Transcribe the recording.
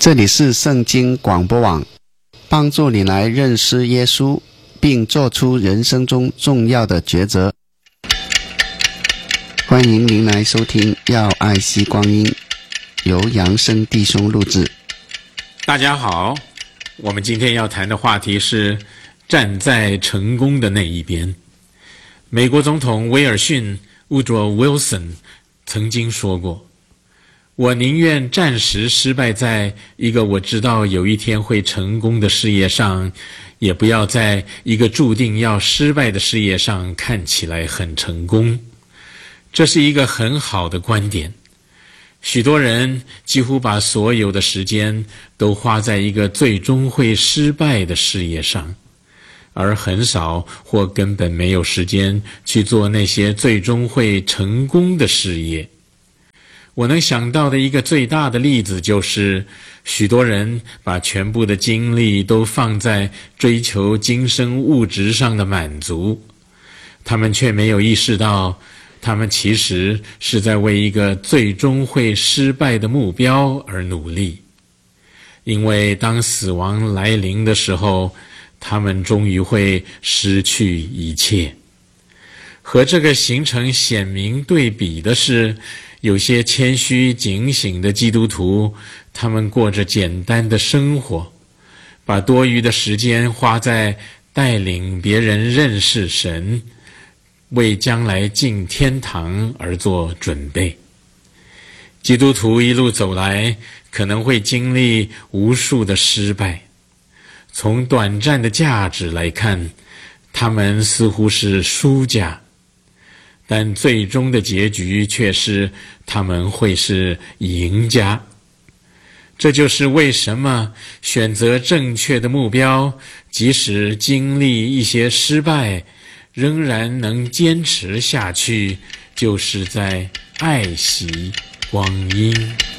这里是圣经广播网，帮助你来认识耶稣，并做出人生中重要的抉择。欢迎您来收听要爱惜光阴，由杨生弟兄录制。 大家好，我们今天要谈的话题是站在成功的那一边。美国总统威尔逊 Woodrow Wilson 曾经说过，我宁愿暂时失败在一个我知道有一天会成功的事业上，也不要在一个注定要失败的事业上看起来很成功。这是一个很好的观点。许多人几乎把所有的时间都花在一个最终会失败的事业上，而很少或根本没有时间去做那些最终会成功的事业。我能想到的一个最大的例子就是，许多人把全部的精力都放在追求今生物质上的满足，他们却没有意识到，他们其实是在为一个最终会失败的目标而努力。因为当死亡来临的时候，他们终于会失去一切。和这个形成鲜明对比的是，有些谦虚警醒的基督徒，他们过着简单的生活，把多余的时间花在带领别人认识神，为将来进天堂而做准备。基督徒一路走来，可能会经历无数的失败。从短暂的价值来看，他们似乎是输家，但最终的结局却是他们会是赢家。这就是为什么选择正确的目标，即使经历一些失败，仍然能坚持下去，就是在爱惜光阴。